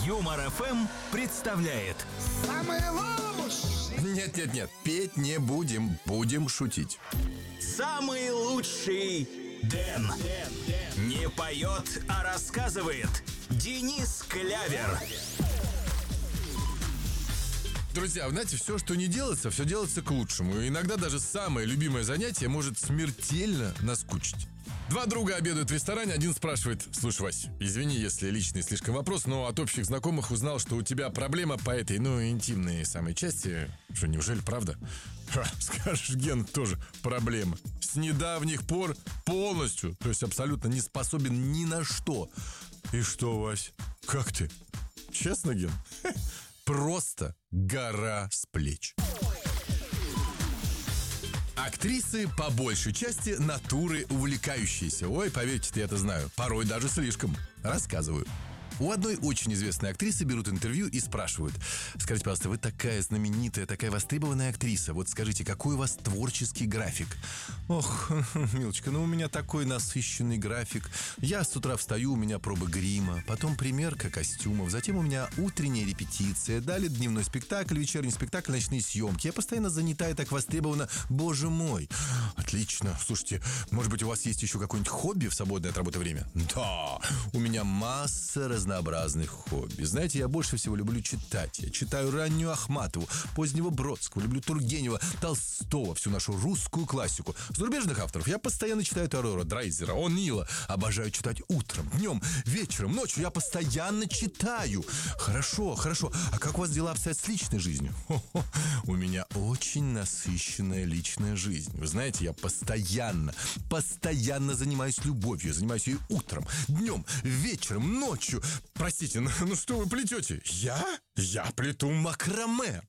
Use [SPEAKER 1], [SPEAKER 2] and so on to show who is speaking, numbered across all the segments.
[SPEAKER 1] Юмор ФМ представляет.
[SPEAKER 2] Самый лучший.
[SPEAKER 3] Нет, петь не будем, будем шутить.
[SPEAKER 1] Самый лучший Дэн. Не поет, а рассказывает. Денис Клявер.
[SPEAKER 3] Друзья, знаете, все, что не делается, все делается к лучшему. И иногда даже самое любимое занятие может смертельно наскучить. Два друга обедают в ресторане, один спрашивает: слушай, Вась, извини, если личный слишком вопрос, но от общих знакомых узнал, что у тебя проблема по этой, интимной самой части. Что, неужели правда? Скажешь, Ген, тоже проблема. С недавних пор полностью, то есть абсолютно не способен ни на что. И что, Вась, как ты? Честно, Ген? Просто гора с плеч. Актрисы по большей части натуры увлекающиеся. Ой, поверьте, я это знаю. Порой даже слишком. Рассказываю. У одной очень известной актрисы берут интервью и спрашивают: скажите, пожалуйста, вы такая знаменитая, такая востребованная актриса. Вот скажите, какой у вас творческий график? Ох, милочка, у меня такой насыщенный график. Я с утра встаю, у меня пробы грима, потом примерка костюмов, затем у меня утренняя репетиция, далее дневной спектакль, вечерний спектакль, ночные съемки. Я постоянно занята и так востребована. Боже мой. Отлично. Слушайте, может быть, у вас есть еще какое-нибудь хобби в свободное от работы время? Да, у меня масса разнообразных хобби. Знаете, я больше всего люблю читать. Я читаю раннюю Ахматову, позднего Бродского, люблю Тургенева, Толстого, всю нашу русскую классику. С зарубежных авторов я постоянно читаю Торора, Драйзера, О'Нила. Обожаю читать утром, днем, вечером, ночью. Я постоянно читаю. Хорошо. А как у вас дела обстоят с личной жизнью? У меня очень насыщенная личная жизнь. Вы знаете, я постоянно занимаюсь любовью. Занимаюсь ее утром, днем, вечером, ночью. Простите, что вы плетете? Я плету макраме.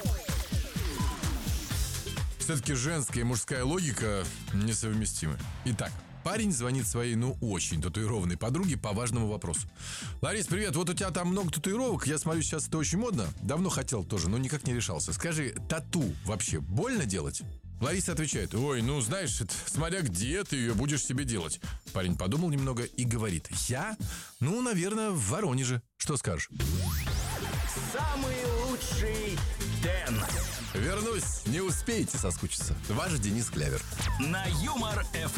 [SPEAKER 3] Все-таки женская и мужская логика несовместимы. Итак, парень звонит своей, очень татуированной подруге по важному вопросу. Ларис, привет, вот у тебя там много татуировок. Я смотрю, сейчас это очень модно. Давно хотел тоже, но никак не решался. Скажи, тату вообще больно делать? Лариса отвечает: ой, знаешь, смотря где ты ее будешь себе делать. Парень подумал немного и говорит: я? Наверное, в Воронеже. Что скажешь?
[SPEAKER 1] Самый лучший Дэн.
[SPEAKER 3] Вернусь, не успеете соскучиться. Ваш Денис Клявер.
[SPEAKER 1] На Юмор ФМ.